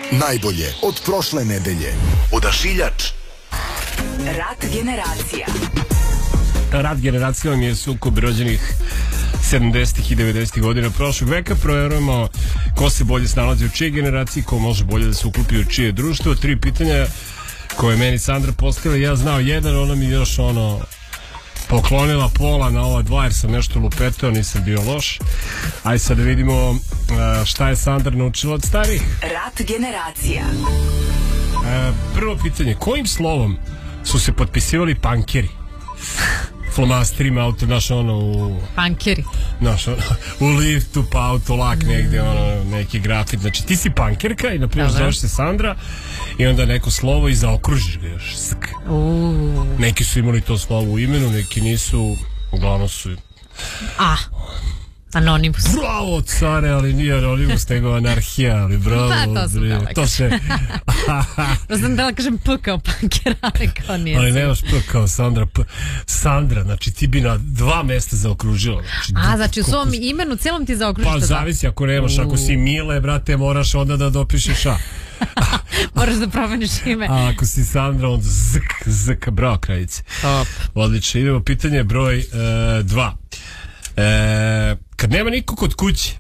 Najbolje od prošle nedelje. Odašiljač. Rat generacija. Rat generacija je sukob rođenih 70. i 90. godina prošlog veka. Proverujemo ko se bolje snalazi u čije generaciji, ko može bolje da se uklopi u čije društvo. 3 pitanja koje je meni Sandra postavila. Ja znao jedan, ona mi još poklonila pola na ova 2 jer sam nešto lupetao, nisam bio loš. Ajde sad da vidimo šta je Sandra naučila od starih. Rat generacija. Prvo pitanje, kojim slovom su se potpisivali pankeri? Flomasterima, auto, u... Pankeri. U liftu, pa autolak negde, neki grafit. Znači, ti si pankerka i, na primjer, zoveš se Sandra i onda neko slovo i zaokružiš ga još. Neki su imali to slovo u imenu, neki nisu, uglavnom su... Anonimus. Bravo, care, ali nije Anonimus, nego anarhija, ali bravo. To sam dala. To se... To sam dala kažem P kao pankera, ali kao nije. Ali nemaš P kao Sandra. Sandra, znači ti bi na 2 mesta zaokružila. Znači u svom imenu cijelom ti zaokružiš. Pa zavisi, ako nemaš, ako si Mile, brate, moraš onda da dopišeš A. Moraš da promeniš ime. A ako si Sandra, onda zk, bravo, kraljice. Odlično, idemo pitanje broj 2. Kad nema niko kod kuće,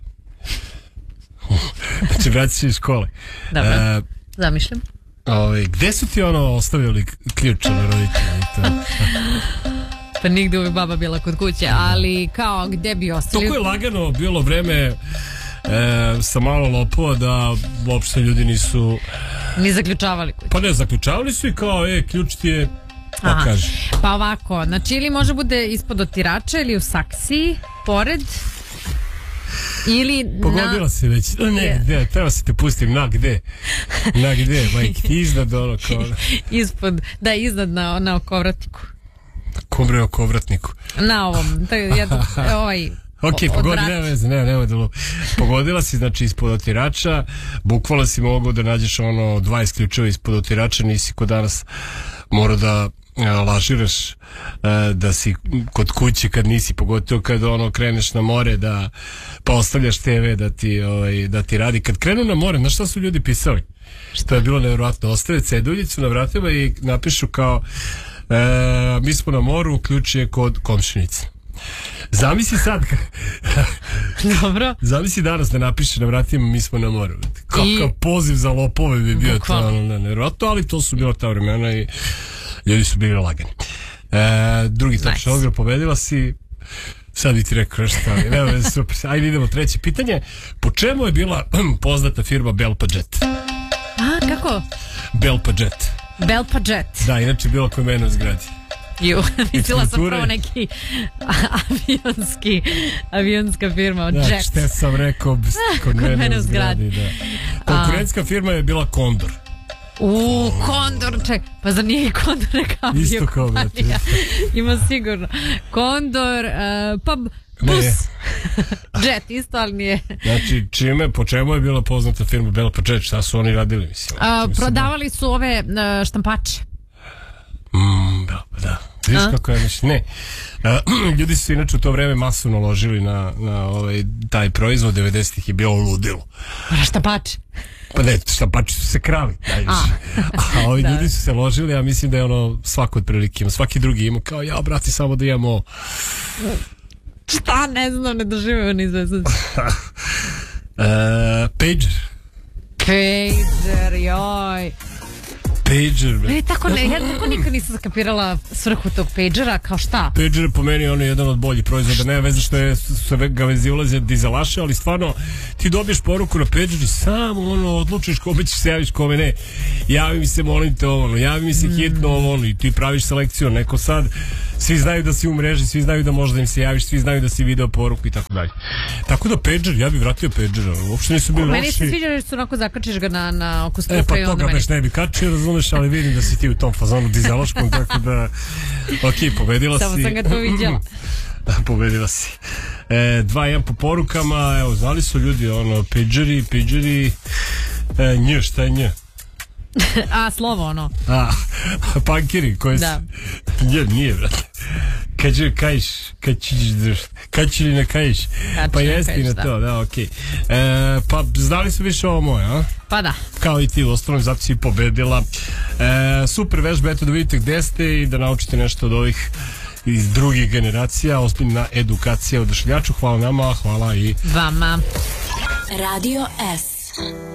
znači vratit se iz škole. Dobro, zamišljam. Gde su ti ostavili ključe na roditelji? Pa nigde uvijek baba bila kod kuće, ali kao gde bi ostavili? Toko je lagano bilo vreme sa malo lopova da uopšte ljudi nisu ni zaključavali kuće. Pa ne, zaključavali su i kao ključ ti je pokaži. Pa ovako, znači ili može bude ispod otirača ili u saksiji, pored ili pogodila se već. Ne, gde, treba se te pustim na gde, majke, ti iznad kao... Ispod, da, iznad na okovratniku. Kobre okovratniku? Na ovom, Ok, pogodila si, znači ispod otirača, bukvalno si mogao da nađeš 20 ključeva ispod otirača, nisi ko danas morao da lažiraš da si kod kuće kad nisi, pogotovo kad kreneš na more pa ostavljaš TV da ti radi. Kad krenu na more, znaš šta su ljudi pisali? Što je bilo nevjerojatno, ostave ceduljicu na vratima i napišu kao mi smo na moru, ključ je kod komšinice. Zamisli sad dobro. Zamisli danas da napiše na vratima mi smo na moru. Kakav poziv za lopove bi bio to nevjerojatno, ali to su bila ta vremena i ljudi su bili lagani. Drugi tačan odgovor, pobedila si. Sad bi ti rekao nešto, ali super. Ajde idemo, 3. pitanje. Po čemu je bila poznata firma Belpajet? Kako? Belpajet. Belpajet. Da, inače bilo koje mene u zgradi. Mislila sam pravo neki avionska firma od Jet. Šta sam rekao kod mene u zgradi. Konkurentska firma je bila Kondor. Kondor, pa zar nije i Kondor neka avio kompanija? Ima sigurno. Kondor, pa bus. Jet isto, ali nije. Znači, po čemu je bila poznata firma Belpajet? Šta su oni radili, mislim? Prodavali su ove štampače. Da. Viš kako je, ne. Ljudi su inače u to vreme masovno ložili na taj proizvod, 90-ih je bio ludilo. Štampače? Pa ne, štampači su se krali najviše. A ovi ljudi su se ložili, ja mislim da je svako otprilike ima, svaki drugi ima kao ja, brati, samo da imamo... Šta, ne znam, ne doživio ni zvezdac. Pager, joj. Pager, ja tako nikad nisam zakapirala svrhu tog pagera, kao šta? Pager je po meni jedan od boljih proizvoda, nema veze što su ga vezi ulaze dizelaše, ali stvarno ti dobiješ poruku na pager i samo odlučiš kome ćeš se javiš, kome ne. Javi mi se, molim te javi mi se hitno i ti praviš selekciju, neko sad svi znaju da si u mreži, svi znaju da možda im se javiš, svi znaju da si video poruku i tako dalje. Tako da pager, ja bih vratio pager, uopšte nisu bili loši. Meni se sviđa što onako zakačiš ga na oko stupa. Pa toga već ne bi kačio, razumeš, ali vidim da si ti u tom fazonu dizelaškom, tako da pobedila si. Samo sam ga to vidjela. Pobedila si. 2-1 po porukama, evo, znali su ljudi, pageri, nj, šta je nj? Slovo pankeri, koje su... Nije, brate. Kad će li na kajiš? Pa jesti na to, da, okej. Pa znali su više ovo moje, a? Pa da. Kao i ti, u ostalom, zato si pobedila. Super vežba, eto da vidite gde ste i da naučite nešto od ovih iz drugih generacija, ozbiljna edukacija u Odašiljaču. Hvala nama, hvala i vama. Radio S.